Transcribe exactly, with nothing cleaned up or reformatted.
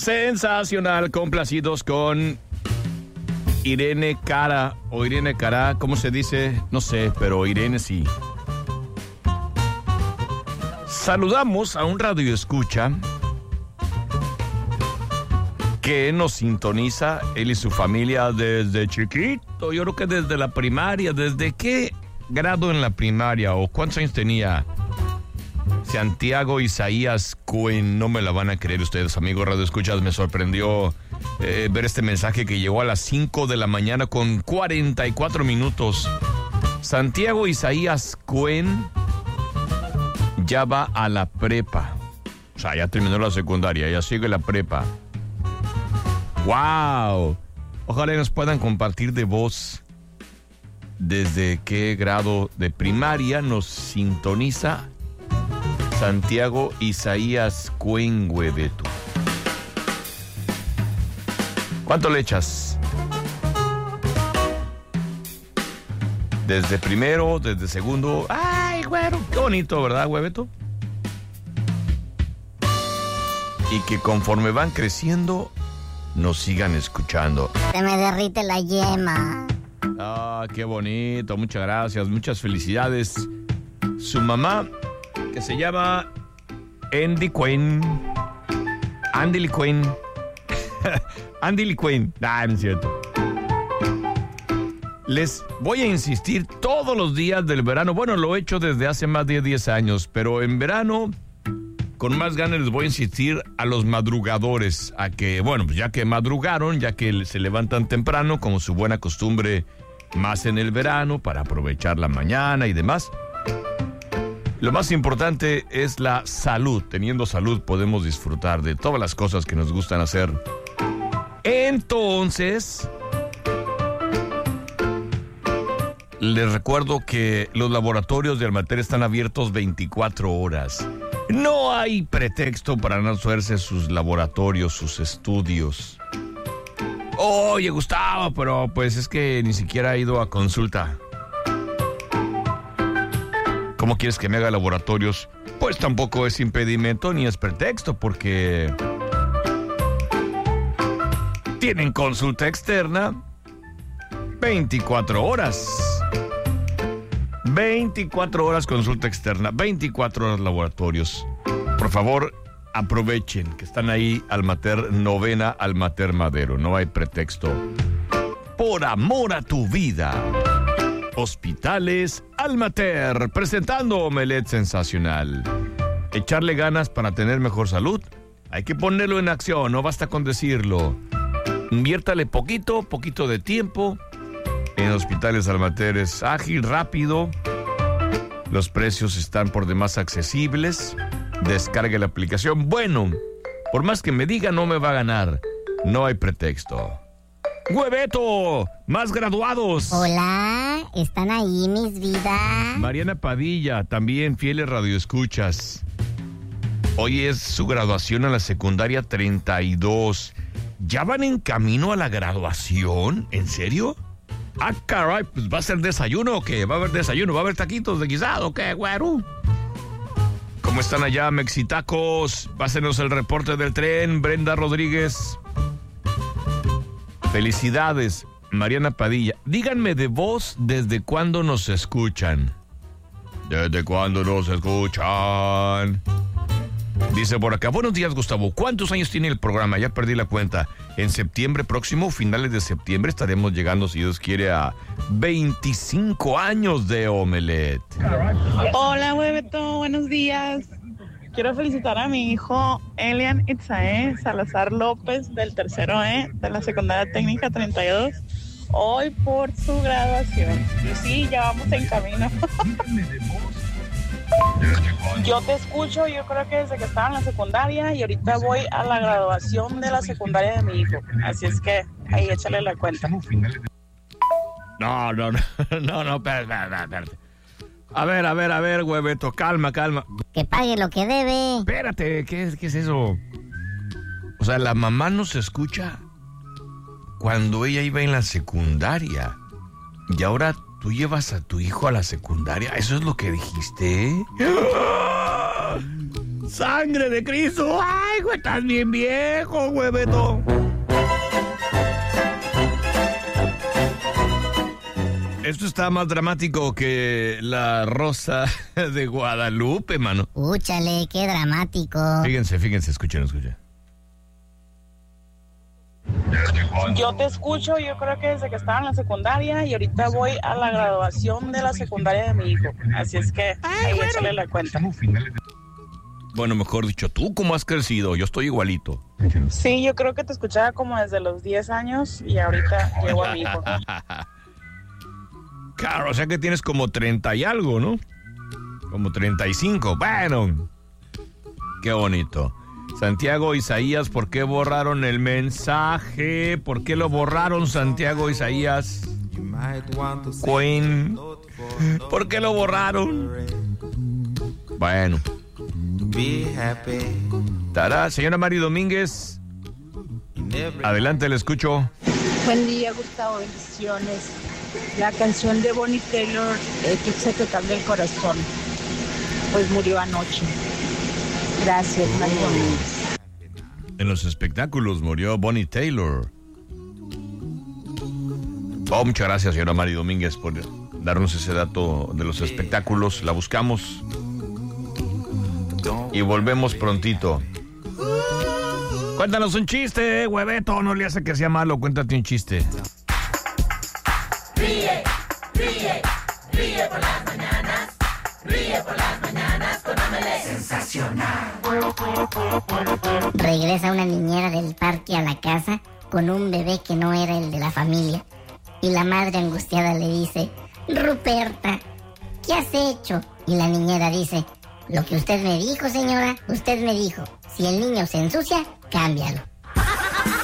Sensacional, complacidos con Irene Cara o Irene Cara, ¿cómo se dice? No sé, pero Irene sí. Saludamos a un radioescucha que nos sintoniza, él y su familia desde chiquito, yo creo que desde la primaria. ¿Desde qué grado en la primaria o cuántos años tenía? Santiago Isaías Cuen, no me la van a creer ustedes, amigos radioescuchas, me sorprendió eh, ver este mensaje que llegó a las cinco de la mañana con cuarenta y cuatro minutos. Santiago Isaías Cuen ya va a la prepa, o sea, ya terminó la secundaria, ya sigue la prepa. ¡Wow! Ojalá nos puedan compartir de voz desde qué grado de primaria nos sintoniza Santiago Isaías Cuenguebeto. ¿Cuánto le echas? Desde primero, desde segundo. ¡Ay, güero! Qué bonito, ¿verdad, Hueveto? Y que conforme van creciendo, nos sigan escuchando. Se me derrite la yema. Ah, qué bonito. Muchas gracias. Muchas felicidades. Su mamá, que se llama Andy Quinn. Andy Quinn. Andy Quinn. Ah, no es cierto. Les voy a insistir todos los días del verano. Bueno, lo he hecho desde hace más de diez años, pero en verano, con más ganas les voy a insistir a los madrugadores, a que, bueno, pues ya que madrugaron, ya que se levantan temprano, como su buena costumbre, más en el verano, para aprovechar la mañana y demás. Lo más importante es la salud. Teniendo salud podemos disfrutar de todas las cosas que nos gustan hacer. Entonces, les recuerdo que los laboratorios de Almater están abiertos veinticuatro horas. No hay pretexto para no hacerse sus laboratorios, sus estudios. Oye, Gustavo, pero pues es que ni siquiera he ido a consulta. ¿Cómo quieres que me haga laboratorios? Pues tampoco es impedimento ni es pretexto, porque tienen consulta externa veinticuatro horas. veinticuatro horas consulta externa, veinticuatro horas laboratorios. Por favor, aprovechen que están ahí Almater Novena, Almater Madero. No hay pretexto. Por amor a tu vida. Hospitales Almater, presentando Omelette Sensacional. Echarle ganas para tener mejor salud. Hay que ponerlo en acción, no basta con decirlo. Inviértale poquito, poquito de tiempo. En Hospitales Almater es ágil, rápido. Los precios están por demás accesibles. Descargue la aplicación. Bueno, por más que me diga, no me va a ganar. No hay pretexto. ¡Hueveto! ¡Más graduados! Hola, ¿están ahí mis vidas? Mariana Padilla, también fieles radioescuchas. Hoy es su graduación a la secundaria treinta y dos. ¿Ya van en camino a la graduación? ¿En serio? Ah, caray, pues ¿va a ser desayuno o qué? ¿Va a haber desayuno? ¿Va a haber taquitos de guisado o qué, güero? ¿Cómo están allá, mexitacos? Pásenos el reporte del tren, Brenda Rodríguez. Felicidades, Mariana Padilla. Díganme de voz desde cuándo nos escuchan. ¿Desde cuándo nos escuchan? Dice por acá, buenos días, Gustavo. ¿Cuántos años tiene el programa? Ya perdí la cuenta. En septiembre próximo, finales de septiembre, estaremos llegando, si Dios quiere, a veinticinco años de Omelette. Hola, Hueveto, buenos días. Quiero felicitar a mi hijo Elian Itzae Salazar López del tercero E de la secundaria técnica treinta y dos, hoy por su graduación. Y sí, ya vamos en camino. Yo te escucho, yo creo que desde que estaba en la secundaria y ahorita voy a la graduación de la secundaria de mi hijo. Así es que ahí échale la cuenta. No, no, no, no, no, espérate, espérate. A ver, a ver, a ver, Hueveto, calma, calma. Que pague lo que debe. Espérate, ¿qué es, qué es eso? O sea, la mamá nos escucha cuando ella iba en la secundaria. Y ahora tú llevas a tu hijo a la secundaria. ¿Eso es lo que dijiste? ¡Sangre de Cristo! ¡Ay, güey, estás bien viejo, güey, Beto! Esto está más dramático que la Rosa de Guadalupe, mano. Úchale, qué dramático. Fíjense, fíjense, escuchen, escuchen. Yo te escucho, yo creo que desde que estaba en la secundaria y ahorita voy a la graduación de la secundaria de mi hijo. Así es que ahí échale la cuenta. Bueno, mejor dicho, ¿tú cómo has crecido? Yo estoy igualito. Sí, yo creo que te escuchaba como desde los diez años y ahorita llego a mi hijo. Claro, o sea que tienes como treinta y algo, ¿no? Como treinta y cinco. Bueno, qué bonito. Santiago Isaías, ¿por qué borraron el mensaje? ¿Por qué lo borraron, Santiago Isaías? Queen, ¿por qué lo borraron? Bueno. Tará, señora Mari Domínguez. Adelante, le escucho. Buen día, Gustavo, bendiciones. La canción de Bonnie Taylor, eh, que se te cambia el corazón, pues murió anoche. Gracias, Mari Domínguez. En los espectáculos murió Bonnie Taylor. Oh, muchas gracias, señora Mari Domínguez, por darnos ese dato de los espectáculos. La buscamos y volvemos prontito. Cuéntanos un chiste, hueveto. No le hace que sea malo, cuéntate un chiste. Ríe, ríe, ríe por las mañanas. Ríe por las mañanas con Omelette. Sensacional. Regresa una niñera del parque a la casa con un bebé que no era el de la familia. Y la madre angustiada le dice: Ruperta, ¿qué has hecho? Y la niñera dice: lo que usted me dijo, señora, usted me dijo, si el niño se ensucia, cámbialo.